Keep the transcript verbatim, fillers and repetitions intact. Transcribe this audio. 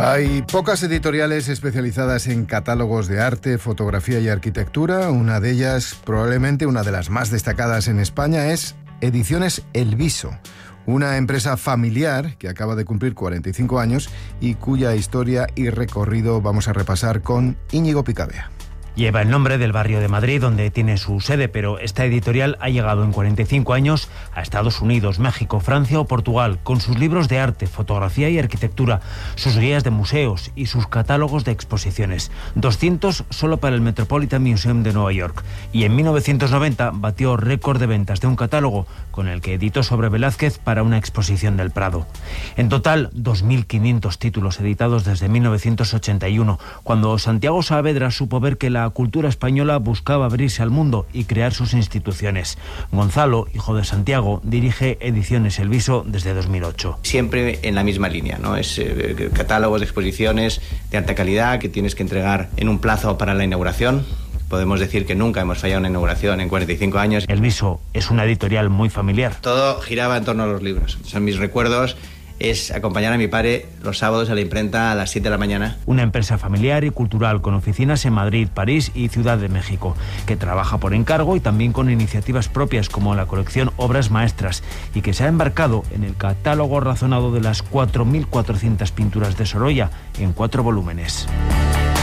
Hay pocas editoriales especializadas en catálogos de arte, fotografía y arquitectura. Una de ellas, probablemente una de las más destacadas en España, es Ediciones El Viso, una empresa familiar que acaba de cumplir cuarenta y cinco años y cuya historia y recorrido vamos a repasar con Íñigo Picabea. Lleva el nombre del barrio de Madrid donde tiene su sede, pero esta editorial ha llegado en cuarenta y cinco años a Estados Unidos, México, Francia o Portugal, con sus libros de arte, fotografía y arquitectura, sus guías de museos y sus catálogos de exposiciones. doscientos solo para el Metropolitan Museum de Nueva York. Y en mil novecientos noventa batió récord de ventas de un catálogo con el que editó sobre Velázquez para una exposición del Prado. En total, dos mil quinientos títulos editados desde mil novecientos ochenta y uno, cuando Santiago Saavedra supo ver que la La cultura española buscaba abrirse al mundo y crear sus instituciones. Gonzalo, hijo de Santiago, dirige Ediciones El Viso desde dos mil ocho. Siempre en la misma línea, ¿no? Es eh, catálogos de exposiciones de alta calidad que tienes que entregar en un plazo para la inauguración. Podemos decir que nunca hemos fallado una inauguración en cuarenta y cinco años. El Viso es una editorial muy familiar. Todo giraba en torno a los libros. Son mis recuerdos. Es acompañar a mi padre los sábados a la imprenta a las siete de la mañana. Una empresa familiar y cultural con oficinas en Madrid, París y Ciudad de México, que trabaja por encargo y también con iniciativas propias como la colección Obras Maestras y que se ha embarcado en el catálogo razonado de las cuatro mil cuatrocientas pinturas de Sorolla en cuatro volúmenes.